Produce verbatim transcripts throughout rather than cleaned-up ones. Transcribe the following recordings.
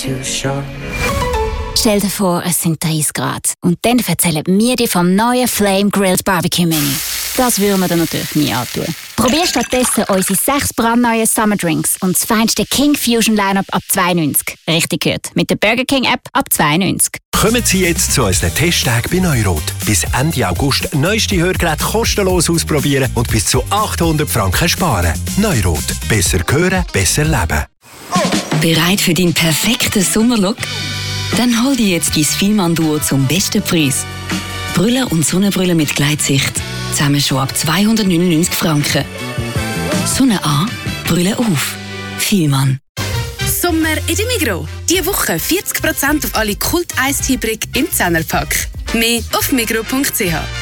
Stell dir vor, es sind dreißig Grad. Und dann erzählen wir dir vom neuen Flame Grilled Barbecue Mini. Das würden wir dir natürlich nie antun. Probier stattdessen unsere sechs brandneuen Summer Drinks und das feinste King Fusion Lineup ab zwei neunzig. Richtig gehört, mit der Burger King App ab zwei neunzig. Kommen Sie jetzt zu unseren Testtagen bei Neurot. Bis Ende August neueste Hörgeräte kostenlos ausprobieren und bis zu achthundert Franken sparen. Neurot. Besser hören, besser leben. Bereit für deinen perfekten Sommerlook? Dann hol dir jetzt dein Fielmann-Duo zum besten Preis. Brille und Sonnenbrille mit Gleitsicht. Zusammen schon ab zweihundertneunundneunzig Franken. Sonne an, Brille auf. Fielmann. Sommer in der Migros. Diese Woche vierzig Prozent auf alle Kult-Eistee-Brick im Zehnerpack. Mehr auf migros punkt c h.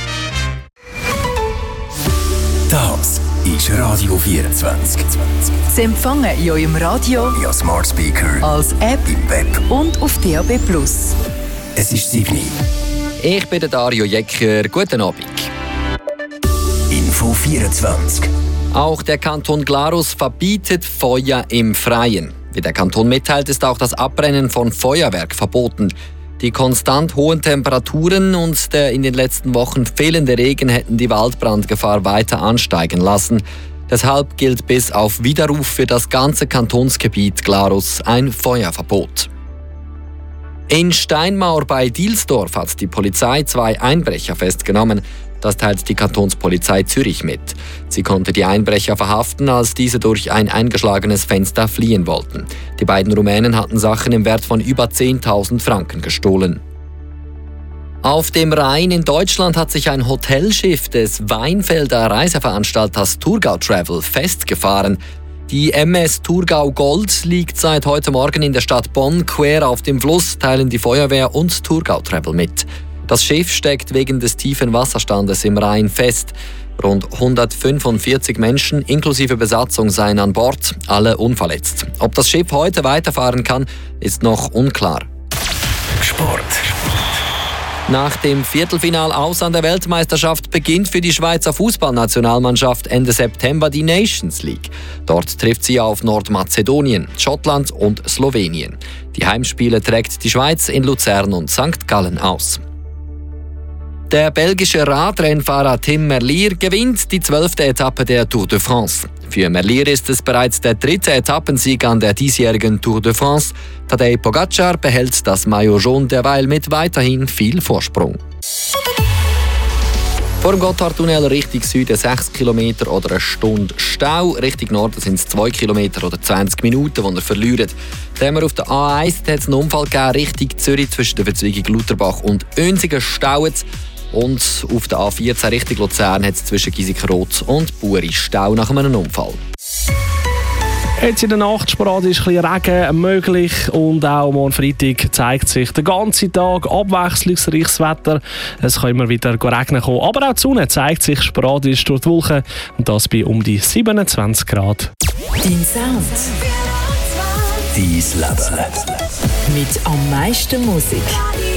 Das ist Radio vierundzwanzig. Sie empfangen in eurem Radio, via Smart Speaker, als App im Web und auf D A B plus. Es ist sieben. Ich bin der Dario Jecker. Guten Abend. Info vierundzwanzig. Auch der Kanton Glarus verbietet Feuer im Freien. Wie der Kanton mitteilt, ist auch das Abbrennen von Feuerwerk verboten. Die konstant hohen Temperaturen und der in den letzten Wochen fehlende Regen hätten die Waldbrandgefahr weiter ansteigen lassen. Deshalb gilt bis auf Widerruf für das ganze Kantonsgebiet Glarus ein Feuerverbot. In Steinmauer bei Dielsdorf hat die Polizei zwei Einbrecher festgenommen. Das teilt die Kantonspolizei Zürich mit. Sie konnte die Einbrecher verhaften, als diese durch ein eingeschlagenes Fenster fliehen wollten. Die beiden Rumänen hatten Sachen im Wert von über zehntausend Franken gestohlen. Auf dem Rhein in Deutschland hat sich ein Hotelschiff des Weinfelder Reiseveranstalters Thurgau Travel festgefahren. Die M S Thurgau Gold liegt seit heute Morgen in der Stadt Bonn quer auf dem Fluss, teilen die Feuerwehr und Thurgau Travel mit. Das Schiff steckt wegen des tiefen Wasserstandes im Rhein fest. Rund hundertfünfundvierzig Menschen inklusive Besatzung seien an Bord, alle unverletzt. Ob das Schiff heute weiterfahren kann, ist noch unklar. Sport. Nach dem Viertelfinal aus an der Weltmeisterschaft beginnt für die Schweizer Fußballnationalmannschaft Ende September die Nations League. Dort trifft sie auf Nordmazedonien, Schottland und Slowenien. Die Heimspiele trägt die Schweiz in Luzern und Sankt Gallen aus. Der belgische Radrennfahrer Tim Merlier gewinnt die zwölfte Etappe der Tour de France. Für Merlier ist es bereits der dritte Etappensieg an der diesjährigen Tour de France. Tadej Pogacar behält das Maillot jaune derweil mit weiterhin viel Vorsprung. Vor dem Gotthardtunnel Richtung Süden sechs Kilometer oder eine Stunde Stau. Richtung Norden sind es zwei Kilometer oder zwanzig Minuten, die ihr verliert. Dann haben wir auf der A eins hat es einen Unfall gegeben, Richtung Zürich zwischen der Verzweigung Lutherbach und Önsigen staut. Und auf der A vierzehn Richtung Luzern hat es zwischen Giesikenroth und Buri Stau nach einem Unfall. Jetzt in der Nacht sporadisch ein bisschen Regen möglich und auch morgen Freitag zeigt sich den ganzen Tag abwechslungsreiches Wetter. Es kann immer wieder regnen kommen, aber auch die Sonne zeigt sich sporadisch durch die Wolken und das bei um die siebenundzwanzig Grad. Dein Sound. Dein Leben. Mit am meisten Musik.